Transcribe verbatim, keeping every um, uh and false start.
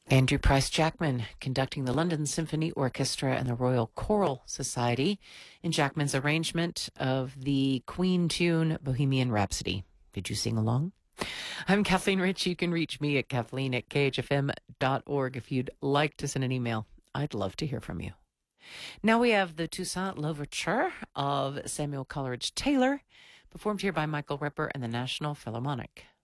Andrew Price Jackman conducting the London Symphony Orchestra and the Royal Choral Society in Jackman's arrangement of the Queen tune Bohemian Rhapsody. Did you sing along? I'm Kathleen Rich. You can reach me at Kathleen at K H F M dot org if you'd like to send an email. I'd love to hear from you. Now we have the Toussaint Louverture of Samuel Coleridge Taylor, performed here by Michael Ripper and the National Philharmonic.